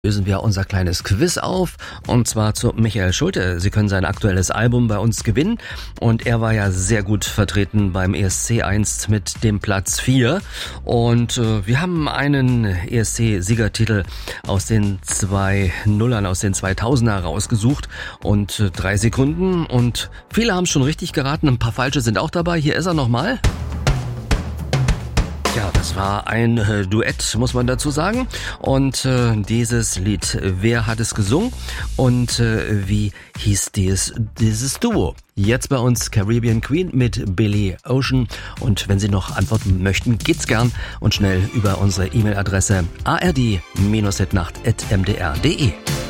Lösen wir unser kleines Quiz auf, und zwar zu Michael Schulte. Sie können sein aktuelles Album bei uns gewinnen, und er war ja sehr gut vertreten beim ESC 1 mit dem Platz 4, und wir haben einen ESC-Siegertitel aus den 2000ern, aus den 2000er rausgesucht, und 3 Sekunden, und viele haben schon richtig geraten, ein paar falsche sind auch dabei. Hier ist er nochmal. Ja, das war ein Duett, muss man dazu sagen. Und dieses Lied, wer hat es gesungen und wie hieß dieses Duo? Jetzt bei uns Caribbean Queen mit Billy Ocean. Und wenn Sie noch antworten möchten, geht's gern und schnell über unsere E-Mail-Adresse ard-hitnacht@mdr.de.